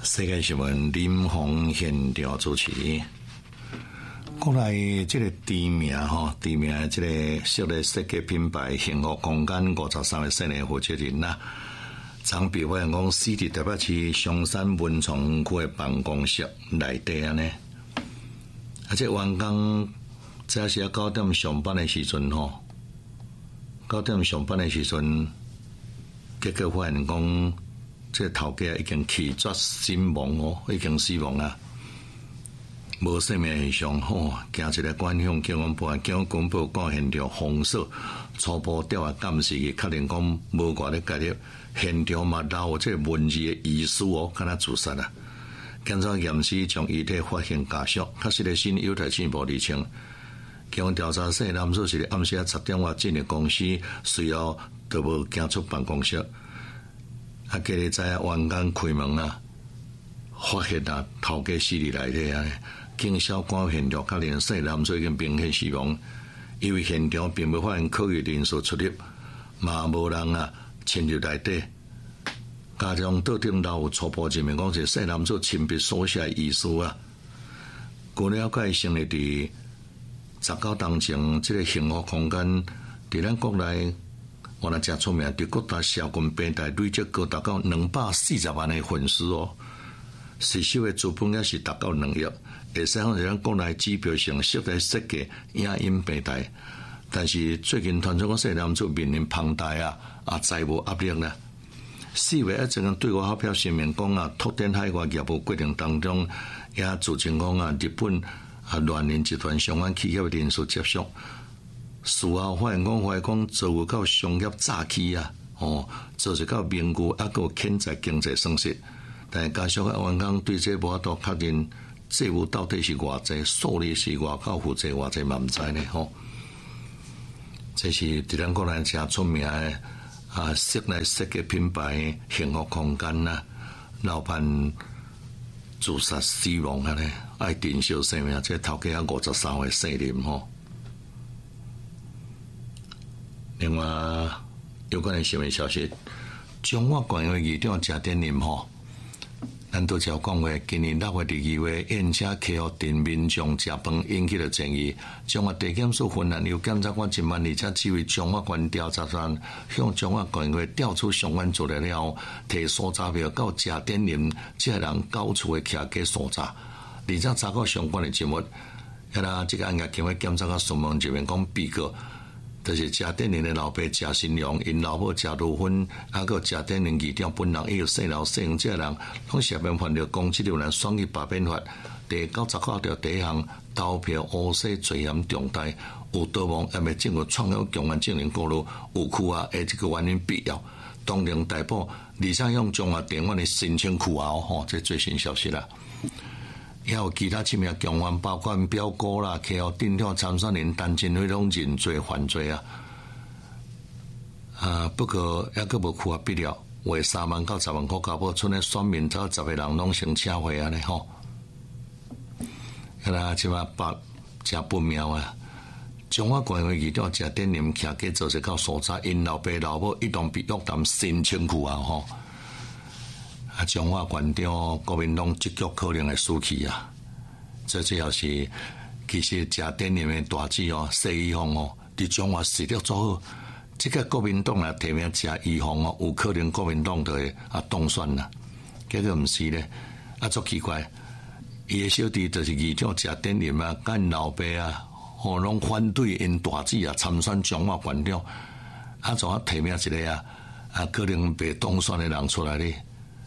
世界新闻林鸿现场主持。国内这个知名的这个设立设计品牌幸福空间53的新的负责人呐，曾被发现讲死伫台北市松山文创区的办公室内底啊呢。这员工早时9点上班的时阵9点上班的时阵，结果发现讲这头家已经气绝身亡已经死亡啊，无生命现象行一个管向警方报案，警方公布到现场封锁，初步调查监视器确认讲无外咧介入，现场嘛留有这文字的遗书敢若自杀啊。检察验尸将遗体发现家属，确实的新有待进一步厘清。警方调查说，男子是暗时10点外进入公司，随后就无行出办公室。今日在员工开门发现头家死伫内底警消官现场确认说，男子已经明显死亡，因为现场并无发现可疑人士出入，嘛无人侵入内底。加上桌顶留有初步证明，讲是说男子亲笔所写遗书啊。据了解，成立伫19当前，这个幸福空间伫咱国内，我那真出名，伫各大社群平台累积高达到240万的粉丝实收的资本也是达到2亿，会使讲是咱国内指标性室内设计影音平台。但是最近传出讲说男子面临庞大财务压力啦。4月一阵对外发表声明讲拓展海外业务过程当中，也自称讲日本乱联集团相关企业的人士接触。事后发现讲造有到商业诈欺造成到名誉还有潜在经济损失。但是家属的员工对这无法度确认债务到底是偌济，数字是偌高负债偌济嘛唔知呢这是伫咱国内真出名的室内设计品牌幸福空间老板自杀死亡爱珍惜生命，这头家53岁生日另外有关的新闻消息，中华县的议长谢点林咱都讲话，今年6月2日宴请客户订民众食饭引起了争议。中华地检署分案由检察官127位中华县调查员向中华县委调出相关资料了，提搜查票到谢点林这人到处的徛给搜查，而且查到相关的证物。这个案件经过检察官询问，证明讲被告就是谢点林的老爸谢新良，因老母谢如芬，还有谢点林议长本人，还有姓刘姓这人，拢涉嫌犯了公职人员选举罢免法第99条第1项投票污洗罪嫌重大，有逃亡也未证据创有强案证明过路，有区这个原因必要，当庭逮捕，而且向中华电院的申请区这最新消息啦。也有其他7名强案，包括表哥啦、客户顶跳参选人陈进辉拢认罪犯罪不过还佫无符合必要，为3万到10万块交保，剩的选民才10个人拢成车祸即马真不妙中华县委议长谢点林徛给做一到搜查，因老爸老母一同被约谈申请区中华县长国民党积极可能会输去这主要是其实谢点林的大姊谢依凤伫中华实力做好，这个国民党提名谢依凤有可能国民党就会当选啦。结果唔是咧，足奇怪，伊的小弟就是议长谢点林甲因老爸拢反对因大姊参选中华县长，怎提名一个可能被当选的人出来咧？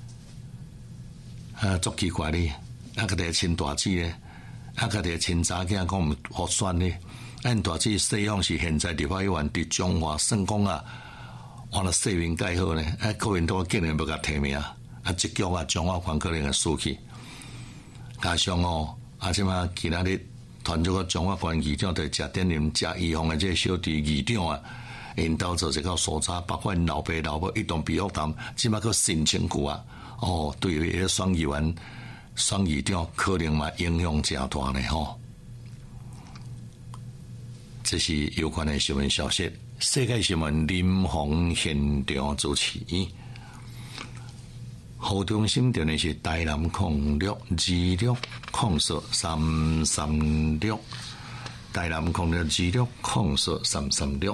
足奇怪咧，家己亲大姊咧，家己亲查囝讲唔好选咧。因大姊西方是现在立法院伫中华算讲换了世民介好呢，国民党竟然要甲提名这局中华县可能会输去。加上即马其他日传出个中华县议长对谢点林、谢依凤的这小弟议长因兜做一个搜查，包括因老爸老母一同被约谈，即马个申请区对于迄个选议员、选议长可能嘛影响真大呢这是有关的新闻消息。世界新闻林鸿现场主持。 号中心电的是台南0626043336，台南0626043336。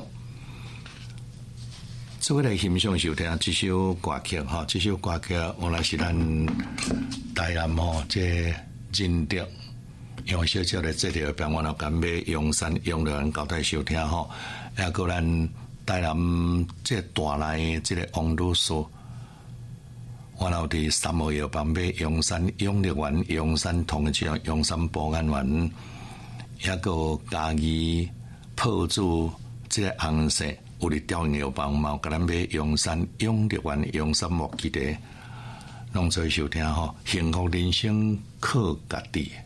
做位来欣赏收听这首歌曲哈，这首歌曲原来是咱台南吼，这仁德杨小姐的这条变我老干妹阳山用咱交代收听吼，也个咱台南这大内这个王律师。然后伫3号药房买阳山永乐园、阳山同江、阳山保安园，也个嘉义泡煮这个红色，有哩调药房嘛，甲咱买阳山永乐园、阳山木基地，拢做收听吼，幸福人生靠家己。